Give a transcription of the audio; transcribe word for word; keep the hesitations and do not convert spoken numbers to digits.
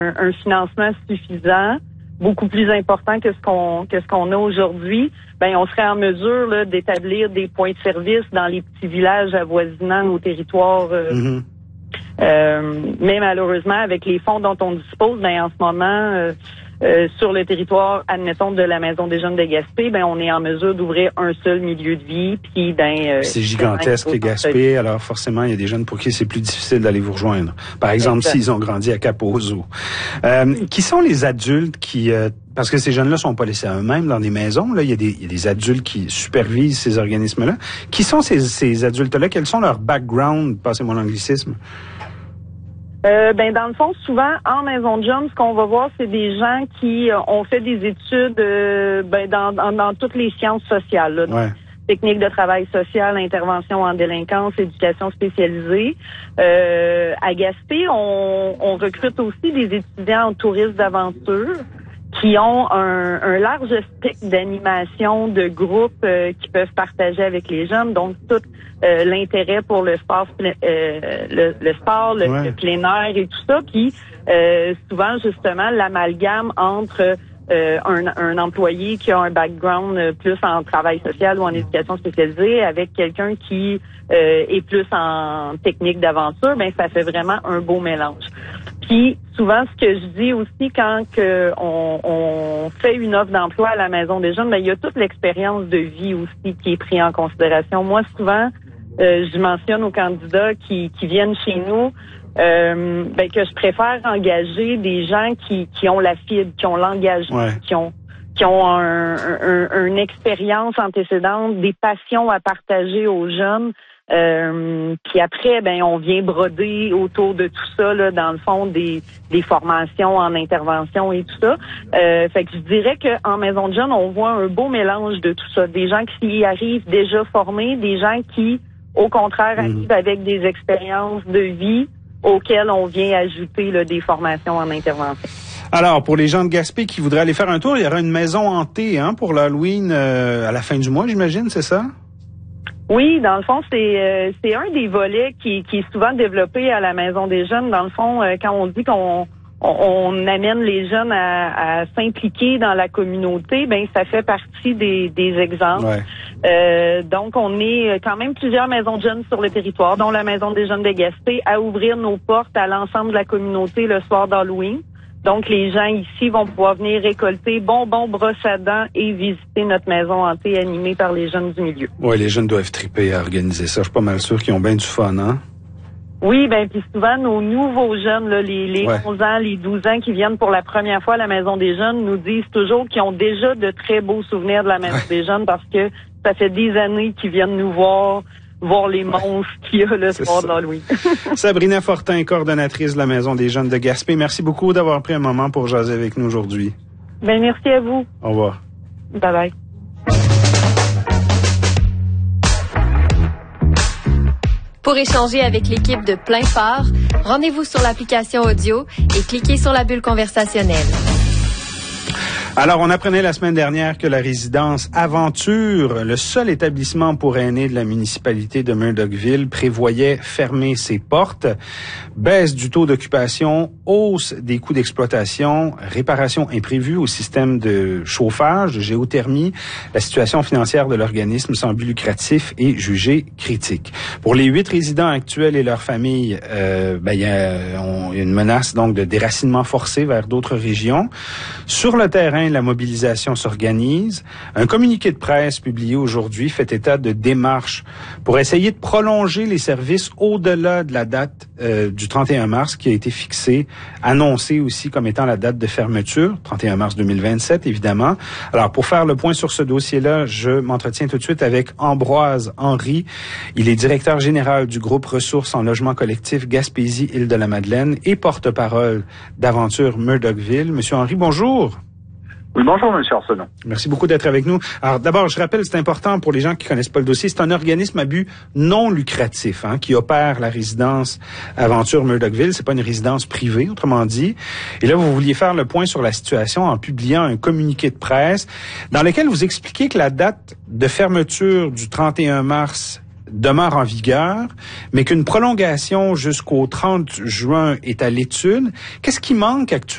un, un financement suffisant, beaucoup plus important que ce qu'on que ce qu'on a aujourd'hui, ben on serait en mesure là, d'établir des points de service dans les petits villages avoisinant nos territoires. Euh, mm-hmm. euh, mais malheureusement, avec les fonds dont on dispose, ben en ce moment, euh, euh, sur le territoire, admettons, de la Maison des Jeunes de Gaspé, ben on est en mesure d'ouvrir un seul milieu de vie. Puis ben euh, c'est gigantesque les Gaspé, alors forcément, il y a des jeunes pour qui c'est plus difficile d'aller vous rejoindre. Par exemple, s'ils ont grandi à Cap-aux-Eaux. Euh, qui sont les adultes qui euh, parce que ces jeunes-là sont pas laissés à eux-mêmes dans des maisons. Là, il y a des, il y a des adultes qui supervisent ces organismes-là. Qui sont ces, ces adultes-là? Quels sont leurs backgrounds? Passez mon anglicisme. Euh, ben dans le fond, souvent en maison de jeunes, ce qu'on va voir, c'est des gens qui euh, ont fait des études euh, ben, dans, dans dans toutes les sciences sociales, là, ouais. Technique de travail social, intervention en délinquance, éducation spécialisée. Euh, à Gaspé, on, on recrute aussi des étudiants en tourisme d'aventure qui ont un, un large spectre d'animation, de groupes euh, qui peuvent partager avec les jeunes. Donc, tout euh, l'intérêt pour le sport, euh, le, le sport, le, ouais. le plein air et tout ça. Puis, euh, souvent, justement, l'amalgame entre euh, un, un employé qui a un background plus en travail social ou en éducation spécialisée avec quelqu'un qui euh, est plus en technique d'aventure, ben ça fait vraiment un beau mélange. Puis souvent, ce que je dis aussi quand que on, on fait une offre d'emploi à la Maison des Jeunes, ben il y a toute l'expérience de vie aussi qui est prise en considération. Moi, souvent, euh, je mentionne aux candidats qui, qui viennent chez nous euh, ben que je préfère engager des gens qui, qui ont la fibre, qui ont l'engagement, ouais. qui ont qui ont un, un, une expérience antécédente, des passions à partager aux jeunes. Euh, puis après, ben on vient broder autour de tout ça, là, dans le fond, des, des formations en intervention et tout ça. Euh, fait que je dirais qu'en maison de jeunes, on voit un beau mélange de tout ça. Des gens qui y arrivent déjà formés, des gens qui, au contraire, arrivent mmh. avec des expériences de vie auxquelles on vient ajouter là, des formations en intervention. Alors, pour les gens de Gaspé qui voudraient aller faire un tour, il y aura une maison hantée hein, pour l'Halloween euh, à la fin du mois, j'imagine, c'est ça? Oui, dans le fond, c'est euh, c'est un des volets qui, qui est souvent développé à la Maison des Jeunes. Dans le fond, euh, quand on dit qu'on on, on amène les jeunes à, à s'impliquer dans la communauté, ben ça fait partie des, des exemples. Ouais. Euh, donc, on est quand même plusieurs maisons de jeunes sur le territoire, dont la Maison des Jeunes de Gaspé, à ouvrir nos portes à l'ensemble de la communauté le soir d'Halloween. Donc, les gens ici vont pouvoir venir récolter bonbons, brosses à dents et visiter notre maison hantée animée par les jeunes du milieu. Oui, les jeunes doivent triper à organiser ça. Je suis pas mal sûr qu'ils ont bien du fun, hein? Oui, ben puis souvent, nos nouveaux jeunes, là, les, les ouais. onze ans, les douze ans qui viennent pour la première fois à la Maison des Jeunes, nous disent toujours qu'ils ont déjà de très beaux souvenirs de la Maison ouais. des Jeunes parce que ça fait des années qu'ils viennent nous voir voir les monstres qu'il y a le soir de l'Halloween. Sabrina Fortin, coordonnatrice de la Maison des Jeunes de Gaspé. Merci beaucoup d'avoir pris un moment pour jaser avec nous aujourd'hui. Ben merci à vous. Au revoir. Bye bye. Pour échanger avec l'équipe de Plein Phare, rendez-vous sur l'application audio et cliquez sur la bulle conversationnelle. Alors, on apprenait la semaine dernière que la résidence Aventure, le seul établissement pour aînés de la municipalité de Murdochville, prévoyait fermer ses portes. Baisse du taux d'occupation, hausse des coûts d'exploitation, réparation imprévue au système de chauffage, de géothermie. La situation financière de l'organisme semble lucratif et jugée critique. Pour les huit résidents actuels et leurs familles, euh, ben, il y a, on, il y a une menace donc de déracinement forcé vers d'autres régions. Sur le terrain, la mobilisation s'organise. Un communiqué de presse publié aujourd'hui fait état de démarches pour essayer de prolonger les services au-delà de la date euh, du trente et un mars qui a été fixée, annoncée aussi comme étant la date de fermeture, trente et un mars deux mille vingt-sept évidemment. Alors pour faire le point sur ce dossier-là, je m'entretiens tout de suite avec Ambroise Henry. Il est directeur général du groupe Ressources en logement collectif Gaspésie-Île-de-la-Madeleine et porte-parole d'Aventure Murdochville. Monsieur Henry, bonjour. Oui, bonjour, M. Arsenault. Merci beaucoup d'être avec nous. Alors, d'abord, je rappelle, c'est important pour les gens qui connaissent pas le dossier, c'est un organisme à but non lucratif, hein, qui opère la résidence Aventure Murdochville. C'est pas une résidence privée, autrement dit. Et là, vous vouliez faire le point sur la situation en publiant un communiqué de presse dans lequel vous expliquez que la date de fermeture du trente et un mars demeure en vigueur, mais qu'une prolongation jusqu'au trente juin est à l'étude. Qu'est-ce qui manque actuellement?